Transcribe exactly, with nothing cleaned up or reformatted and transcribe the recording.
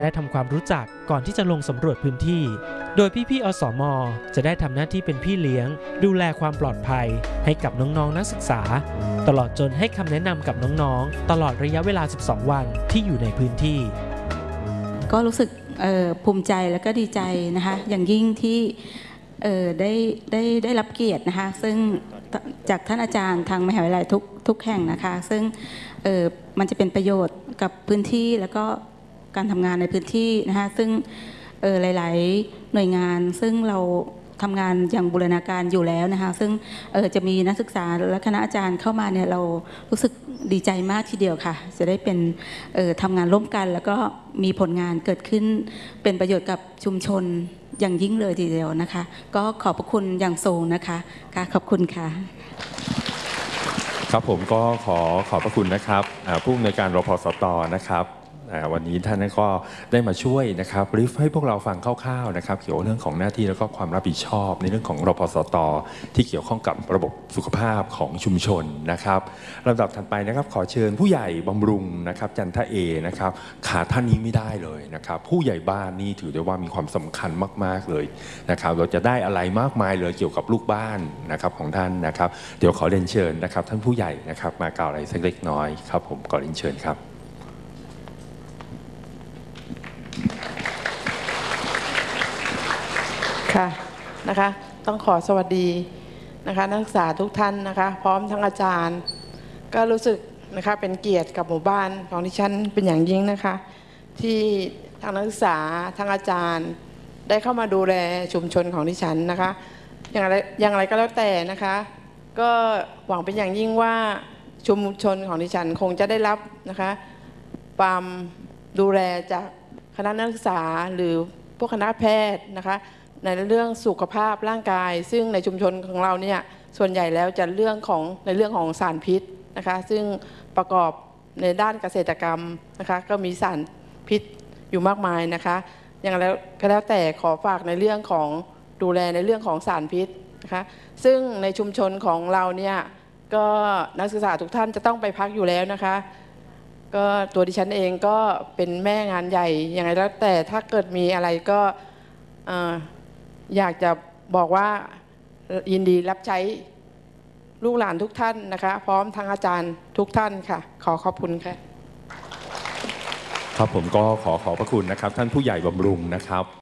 ได้ทำความรู้จักก่อนที่จะลงสำรวจพื้นที่ โดยพี่ๆอสม.จะได้ทำหน้าที่เป็นพี่เลี้ยงดูแลความปลอดภัยให้กับน้องๆนักศึกษาตลอดจนให้คำแนะนำกับน้องๆตลอดระยะเวลาสิบสองวันที่อยู่ในพื้นที่ก็รู้สึกภูมิใจและก็ดีใจนะคะอย่างยิ่งที่ได้ได้ได้รับเกียรตินะคะซึ่งจากท่านอาจารย์ทางมหาวิทยาลัยทุกทุกแห่งนะคะซึ่งมันจะเป็นประโยชน์กับพื้นที่แล้วก็การทำงานในพื้นที่นะคะซึ่งหลายๆหน่วยงานซึ่งเราทำงานอย่างบูรณาการอยู่แล้วนะคะซึ่งจะมีนักศึกษาและคณะอาจารย์เข้ามาเนี่ยเรารู้สึกดีใจมากทีเดียวค่ะจะได้เป็นทำงานร่วมกันแล้วก็มีผลงานเกิดขึ้นเป็นประโยชน์กับชุมชนอย่างยิ่งเลยทีเดียวนะคะก็ขอบพระคุณอย่างสูงนะคะค่ะขอบคุณค่ะครับผมก็ขอขอบพระคุณนะครับผู้อำนวยการรพสตนะครับวันนี้ท่านก็ได้มาช่วยนะครับบรีฟให้พวกเราฟังคร่าวๆนะครับเกี่ยวกับเรื่องของหน้าที่แล้วก็ความรับผิดชอบในเรื่องของรพสตที่เกี่ยวข้องกับระบบสุขภาพของชุมชนนะครับลำดับถัดไปนะครับขอเชิญผู้ใหญ่บำรุงนะครับจันทเอนะครับขาดท่านนี้ไม่ได้เลยนะครับผู้ใหญ่บ้านนี่ถือได้ว่ามีความสำคัญมากๆเลยนะครับเราจะได้อะไรมากมายเลยเกี่ยวกับลูกบ้านนะครับของท่านนะครับเดี๋ยวขอเรียนเชิญนะครับท่านผู้ใหญ่นะครับมากล่าวอะไรสักเล็กน้อยครับผมขอเรียนเชิญครับค่ะนะคะต้องขอสวัสดีนะคะนักศึกษาทุกท่านนะคะพร้อมทั้งอาจารย์ก็รู้สึกนะคะเป็นเกียรติกับหมู่บ้านของดิฉันเป็นอย่างยิ่งนะคะที่ทางนักศึกษาทางอาจารย์ได้เข้ามาดูแลชุมชนของดิฉันนะคะอย่างไรอย่างไรก็แล้วแต่นะคะก็หวังเป็นอย่างยิ่งว่าชุมชนของดิฉันคงจะได้รับนะคะความดูแลจากคณะนักศึกษาหรือพวกคณะแพทย์นะคะในเรื่องสุขภาพร่างกายซึ่งในชุมชนของเราเนี่ยส่วนใหญ่แล้วจะเรื่องของในเรื่องของสารพิษนะคะซึ่งประกอบในด้านเกษตรกรรมนะคะก็มีสารพิษอยู่มากมายนะคะอย่างแล้วก็แล้วแต่ขอฝากในเรื่องของดูแลในเรื่องของสารพิษนะคะซึ่งในชุมชนของเราเนี่ยก็นักศึกษาทุกท่านจะต้องไปพักอยู่แล้วนะคะก็ตัวดิฉันเองก็เป็นแม่งานใหญ่อย่างไรแล้วแต่ถ้าเกิดมีอะไรก็อยากจะบอกว่ายินดีรับใช้ลูกหลานทุกท่านนะคะพร้อมทั้งอาจารย์ทุกท่านค่ะขอขอบคุณค่ะครับผมก็ขอขอบพระคุณนะครับท่านผู้ใหญ่บำรุงนะครับ